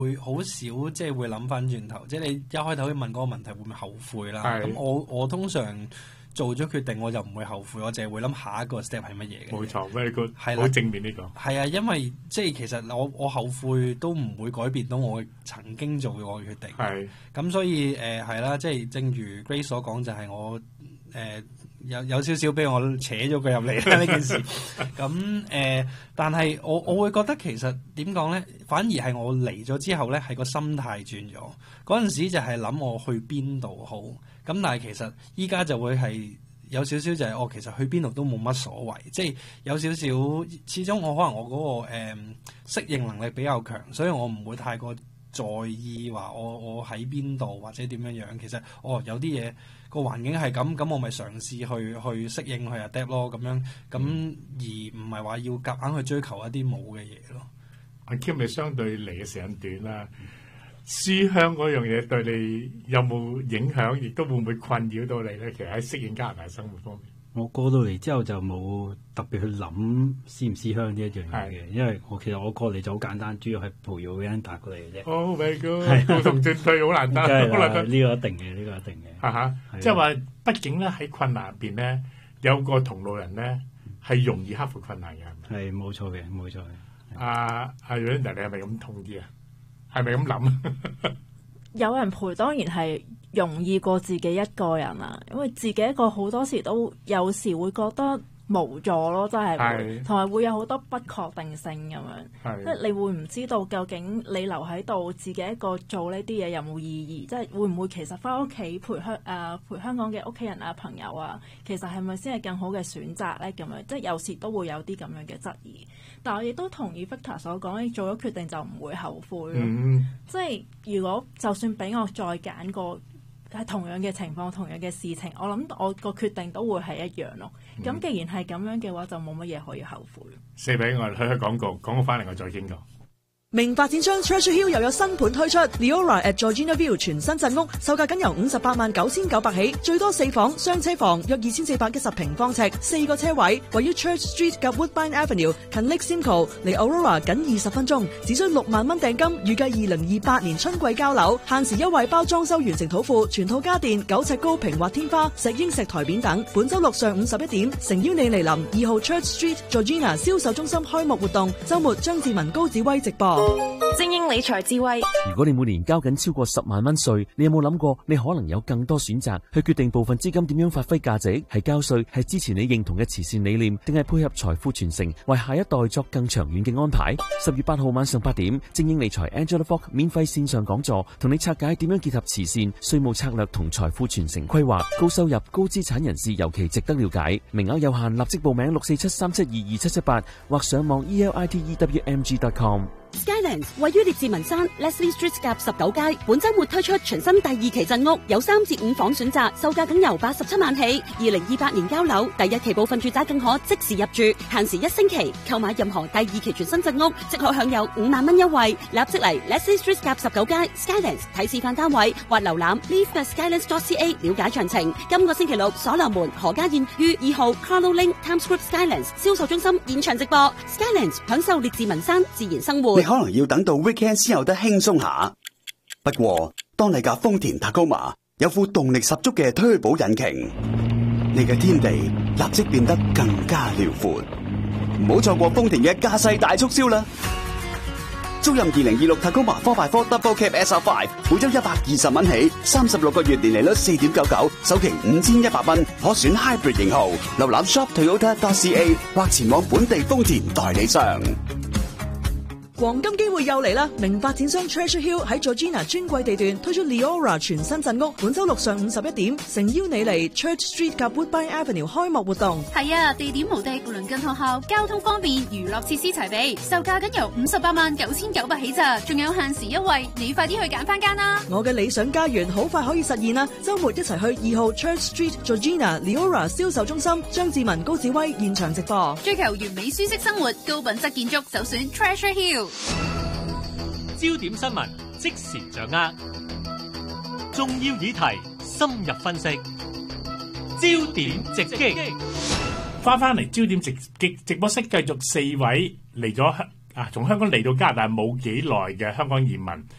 會好少即係會諗翻轉頭，即係你一開頭問嗰個問題會唔會後悔啦？咁我通常做咗決定我就唔會後悔，我淨係會諗下一個 step 係乜嘢嘅。 冇錯，very good， 係啦， 好正面呢個。係啊，因為即係其實我後悔都唔會改變到我曾經做嘅我嘅決定。係咁，所以係啦，即係正如 Grace 所講，就係我有少少俾我扯咗佢入嚟啦呢件事。咁但係我會覺得其實點講咧，反而係我嚟咗之後咧，係個心態轉咗。嗰陣時就係諗我去邊度好。咁但係其實依家就會係有少少就係其實去邊度都冇乜所謂，即係有少少始終我可能我嗰個適應能力比較強，所以我唔會太過在意話我喺邊度或者點樣樣。其實有啲嘢個環境係咁我咪嘗試去適應去 adapt 咯，咁樣咁而唔係話要夾硬去追求一啲冇嘅嘢咯。 阿 Kim 咪相對嚟嘅時間短啦。思鄉嗰樣嘢對你有冇影響，亦都會唔會困擾到你咧？其實喺適應加拿大生活方面， 我過到嚟之後就冇特別去諗思唔思鄉呢一樣嘢嘅，因為其實我過嚟就好簡單，主要係培養嘅人帶過嚟嘅啫。 Oh my god！共同進退好難得，好難得。 呢個一定嘅，呢個一定嘅。 即係話，畢竟咧喺困難入邊咧，有個同路人咧係容易克服困難嘅，係咪？ 係冇錯嘅，冇錯嘅。 阿 Yolanda，你係咪咁同意啊？係咪咁諗？ 有人陪當然係容易過自己一個人啊，因為自己一個好多時都有時會覺得無助咯，真係會，同埋會有好多不確定性咁樣，即係你會唔知道究竟你留喺度自己一個做呢啲嘢有冇意義，即係會唔會其實返屋企陪香港嘅屋企人啊朋友啊，其實係咪先係更好嘅選擇咧？咁樣即係有時都會有啲咁樣嘅質疑。但我亦都同意 Victor 所講，你做咗決定就唔會後悔咯。即係如果就算俾我再揀個係同樣嘅情況、同樣嘅事情，我諗我個決定都會係一樣咯。咁既然係咁樣嘅話，就冇乜嘢可以後悔。 四俾我去廣告翻嚟，我再傾過。 名發展商 Treasure Hill 又有新盤推出 Leora at Georgina View 全新鎮屋，售價僅由589900起，最多4房雙車房，約2410平方尺，4個車位，位於 Church Street 及 Woodbine Avenue， 近 Lake Simcoe， 離 Aurora 僅20分鐘，只需6萬蚊訂金，預計2028年春季交樓，限時優惠包裝修完成土庫，全套家電9尺高平滑天花、石英石台面等。本周六上午11點，誠邀你嚟臨2號 Church Street Georgina 銷售中心開幕活動，周末張志文高子威直播。 精英理財智慧。 如果你每年交緊超過10萬蚊稅，你有冇諗過你可能有更多選擇去決定部分資金點樣發揮價值？係交稅，係支持你認同嘅慈善理念，定係配合財富傳承，為下一代作更長遠嘅安排？10月8號晚上8點，精英理財 Angela Fogg 免費線上講座，同你拆解點樣結合慈善、稅務策略同財富傳承規劃。高收入、高資產人士尤其值得了解，名額有限，立即報名647-372-2778或上網 elitewmg.com。 Skylands 位於列治文山 Leslie Street 夾19街，本周末推出全新第2期鎮屋，有3至5房選擇，售價僅由87萬起。2028年交樓，第1期部分住宅更可即時入住，限時1星期。購買任何第2期全新鎮屋，即可享有5萬蚊優惠。立即嚟 Leslie Street 夾19街 Skylands 睇示範單位，或瀏覽 leave.skylands.ca 了解詳情。今個星期六，所羅門何家燕於2號 Carlo Link Times Square Skylands 銷售中心現場直播。Skylands 享受列治文山自然生活。 你可能要等到 weekend 先有得輕鬆下，不過當你架豐田 Tacoma 有副動力十足嘅推保引擎，你嘅天地立即變得更加遼闊。唔好錯過豐田嘅駕駛大促銷啦！租任2026 Tacoma 4x4 Double Cab SR5， 每周120蚊起，36個月年利率4.99%，首期5100蚊，可選 Hybrid 型號。瀏覽 shoptoyota.ca 或前往本地豐田代理商。 黃金機會又嚟啦！名發展商 Treasure Hill 喺 Georgina 專櫃地段推出 Leora 全新鎮屋，本周六上午11點，誠邀你嚟 Church Street 及 Woodbine Avenue 開幕活動。 係啊，地點無敵，鄰近學校，交通方便，娛樂設施齊備，售價僅由589900起咋，仲有限時優惠，你快啲去揀翻間啦！ 我嘅理想家園好快可以實現啦！周末一齊去2號 Church Street Georgina Leora 銷售中心，張志文高子威現場直播。 追求完美舒適生活，高品質建築，就選 Treasure Hill。 焦點新聞即時掌握，重要議題深入分析，焦點直擊。 翻嚟焦點直播室，繼續4位嚟咗從香港嚟到加拿大冇幾耐嘅香港移民，